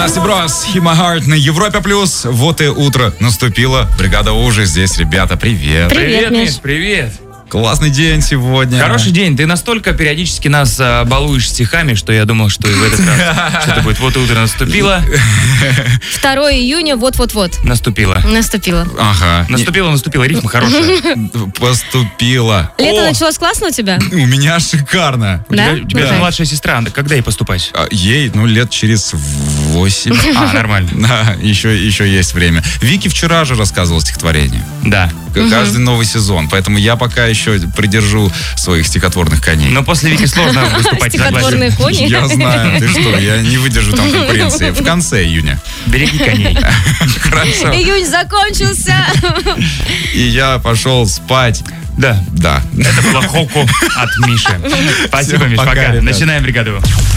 Насти Брос, Hit My Heart на Европе Плюс. Вот и утро наступило. Бригада У уже здесь, ребята, привет. Привет, Миш. Привет. Классный день сегодня. Хороший день. Ты настолько периодически нас балуешь стихами, что я думал, что и в этот раз что-то будет. Вот и утро наступило. 2 июня, вот-вот-вот. Наступило. Ага. Наступила. Рифма хорошая. Поступила. Лето О! началось классно у тебя? У меня шикарно. Да? У тебя же младшая сестра. Когда ей поступать? Ей, лет через 8. Нормально. Да, еще есть время. Вики вчера же рассказывала стихотворение. Да. Каждый новый сезон. Поэтому я пока еще придержу своих стихотворных коней. Но после Вики сложно выступать, Стихотворные согласен. кони. Я знаю, ты что, я не выдержу там конкуренции. В конце июня. Береги коней. Хорошо. Июнь закончился. И я пошел спать. Да. Да. Это было хоку от Миши. Спасибо, Всё, Миш, пока, пока. ребят. Начинаем бригаду.